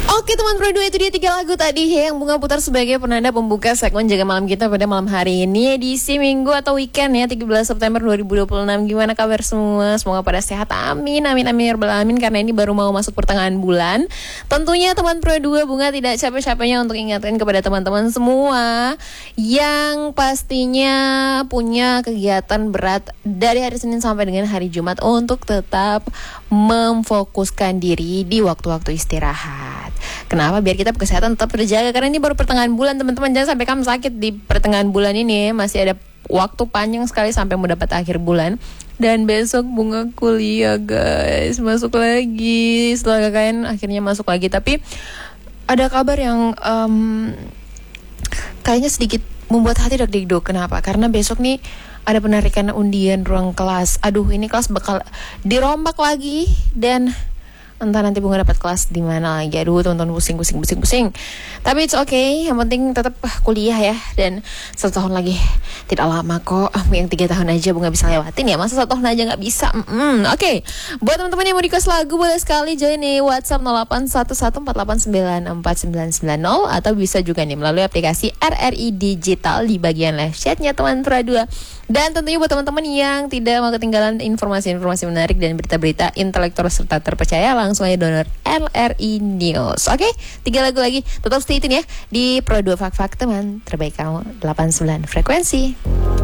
Oke teman Pro 2, itu dia 3 lagu tadi yang Bunga putar sebagai penanda pembuka segmen Jaga Malam kita pada malam hari ini, edisi minggu atau weekend ya, 13 September 2026. Gimana kabar semua? Semoga pada sehat, amin, amin, amin, ya rabbal alamin. Karena ini baru mau masuk pertengahan bulan. Tentunya teman Pro 2, Bunga tidak capek-capeknya untuk ingatkan kepada teman-teman semua yang pastinya punya kegiatan berat dari hari Senin sampai dengan hari Jumat untuk tetap memfokuskan diri di waktu-waktu istirahat. Kenapa? Biar kita kesehatan tetap terjaga. Karena ini baru pertengahan bulan teman-teman. Jangan sampai kamu sakit di pertengahan bulan ini. Masih ada waktu panjang sekali sampai mendapat akhir bulan. Dan besok Bunga kuliah guys. Masuk lagi. Setelah KKN akhirnya masuk lagi. Tapi ada kabar yang kayaknya sedikit membuat hati deg-deg. Kenapa? Karena besok nih ada penarikan undian ruang kelas. Aduh, ini kelas bakal dirombak lagi. Dan entah nanti Bunga dapat kelas di mana lagi. Aduh, teman-teman pusing. Tapi it's okay, yang penting tetap kuliah ya. Dan 1 tahun lagi tidak lama kok. Yang 3 tahun aja Bunga bisa lewatin ya. Masa 1 tahun aja gak bisa. Oke. Buat teman-teman yang mau request lagu, boleh sekali join nih WhatsApp 081148949990. Atau bisa juga nih melalui aplikasi RRI Digital di bagian live chatnya teman Pro 2. Dan tentunya buat teman-teman yang tidak mau ketinggalan informasi-informasi menarik dan berita-berita intelektual serta terpercaya, langsung aja download LRI News. Oke, 3 lagu lagi. Tetap stay tune ya di Pro 2 Fak teman terbaik kamu 89 frekuensi.